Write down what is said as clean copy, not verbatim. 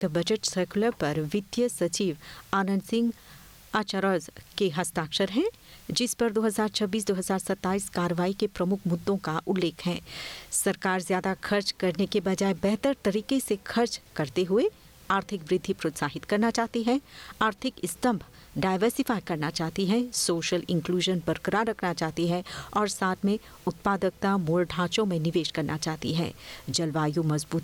Budget circular पर वित्तीय सचिव आनंद सिंह आचार्य के हस्ताक्षर हैं, जिस पर 2026-2027 कार्रवाई के प्रमुख मुद्दों का उल्लेख है। सरकार ज्यादा खर्च करने के बजाय बेहतर तरीके से खर्च करते हुए आर्थिक वृद्धि प्रोत्साहित करना चाहती है, आर्थिक स्तंभ डाइवर्सिफाई करना चाहती है, सोशल इंक्लूजन बरकरार रखना चाहती है और साथ में उत्पादकता मूल ढांचों में निवेश करना चाहती है। जलवायु मजबूत